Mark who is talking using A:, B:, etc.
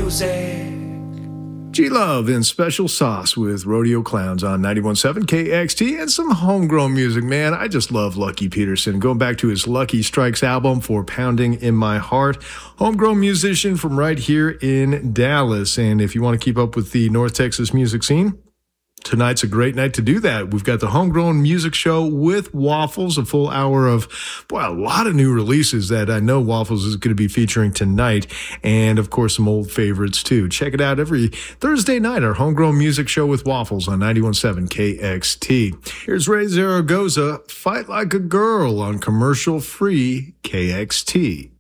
A: music.
B: G-Love in Special Sauce with Rodeo Clowns on 91.7 KXT and some homegrown music, man. I just love Lucky Peterson. Going back to his Lucky Strikes album for Pounding in My Heart. Homegrown musician from right here in Dallas. And if you want to keep up with the North Texas music scene, tonight's a great night to do that. We've got the Homegrown Music Show with Waffles, a full hour of, a lot of new releases that I know Waffles is going to be featuring tonight. And, of course, some old favorites, too. Check it out every Thursday night, our Homegrown Music Show with Waffles on 91.7 KXT. Here's Ray Zaragoza, Fight Like a Girl on commercial-free KXT.